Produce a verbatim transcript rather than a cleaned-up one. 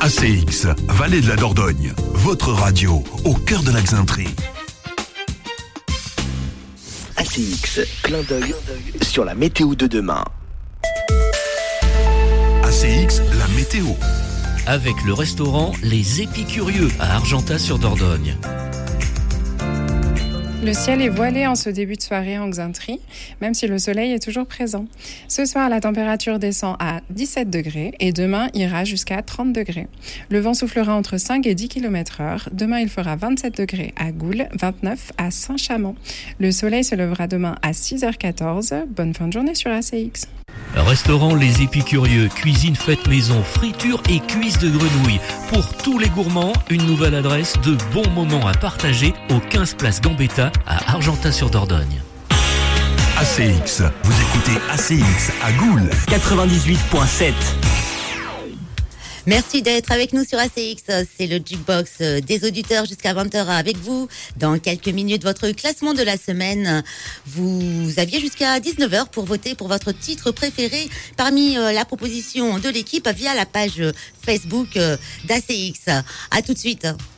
A C X, Vallée de la Dordogne, votre radio au cœur de la Xainterie. A C X, clin d'œil sur la météo de demain. A C X, la météo. Avec le restaurant Les Épicurieux à Argentat-sur-Dordogne. Le ciel est voilé en ce début de soirée en Xainterie, même si le soleil est toujours présent. Ce soir, la température descend à dix-sept degrés et demain ira jusqu'à trente degrés. Le vent soufflera entre cinq et dix kilomètres heure. Demain, il fera vingt-sept degrés à Goules, vingt-neuf à Saint-Chamond. Le soleil se lèvera demain à six heures quatorze. Bonne fin de journée sur A C X. Restaurant Les Épicurieux, cuisine faite maison, friture et cuisse de grenouille. Pour tous les gourmands, une nouvelle adresse de bons moments à partager au quinze place Gambetta à Argentat-sur-Dordogne. A C X, vous écoutez A C X à Goules quatre-vingt-dix-huit virgule sept. Merci d'être avec nous sur A C X. C'est le jukebox des auditeurs jusqu'à vingt heures avec vous. Dans quelques minutes, votre classement de la semaine. Vous aviez jusqu'à dix-neuf heures pour voter pour votre titre préféré parmi la proposition de l'équipe via la page Facebook d'A C X. À tout de suite.